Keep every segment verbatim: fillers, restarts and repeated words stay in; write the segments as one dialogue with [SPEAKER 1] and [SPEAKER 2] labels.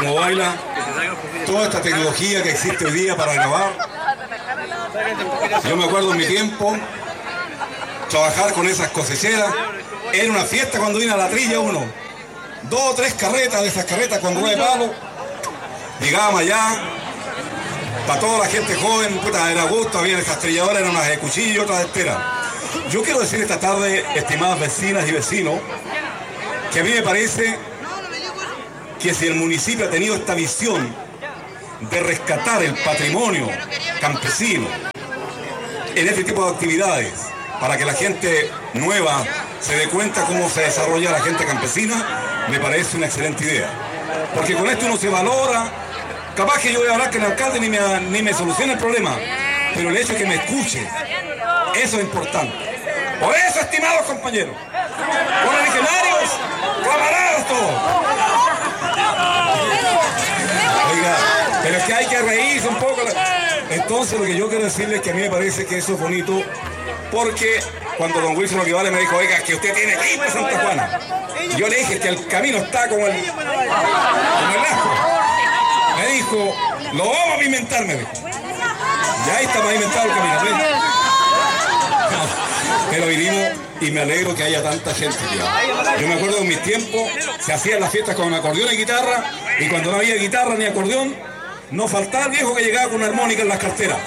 [SPEAKER 1] cómo baila, toda esta tecnología que existe hoy día para grabar. Yo me acuerdo en mi tiempo, trabajar con esas cosecheras, era una fiesta cuando vino a la trilla uno. Dos o tres carretas de esas carretas con rueda de palo, llegábamos allá, para toda la gente joven, puta, era gusto, había esas trilladoras, eran unas de cuchillo y otras de estera. Yo quiero decir esta tarde, estimadas vecinas y vecinos, que a mí me parece que si el municipio ha tenido esta visión de rescatar el patrimonio campesino en este tipo de actividades, para que la gente nueva se dé cuenta cómo se desarrolla la gente campesina, me parece una excelente idea. Porque con esto uno se valora, capaz que yo voy a hablar que el alcalde ni me, ni me solucione el problema, pero el hecho de que me escuche, eso es importante. Por eso, estimados compañeros, originarios, camaradas todos. Oiga, pero es que hay que reírse un poco. Entonces lo que yo quiero decirles es que a mí me parece que eso es bonito, porque cuando don Wilson Olivares me dijo, oiga, que usted tiene que ir a Santa Juana, yo le dije que el camino está como el, como el asco. Me dijo, lo vamos a pavimentar, me dijo. Ya está pavimentado el camino, ¿ves? Pero vinimos y me alegro que haya tanta gente. Tío. Yo me acuerdo en mis tiempos, se hacían las fiestas con acordeón y guitarra, y cuando no había guitarra ni acordeón, no faltaba el viejo que llegaba con una armónica en las carteras.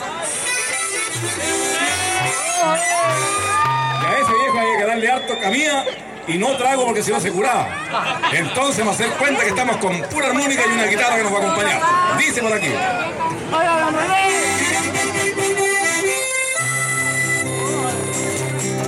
[SPEAKER 1] Y a ese viejo había que darle harto camina y no trago porque si no se curaba. Entonces me hacer cuenta que estamos con pura armónica y una guitarra que nos va a acompañar. Dice por aquí.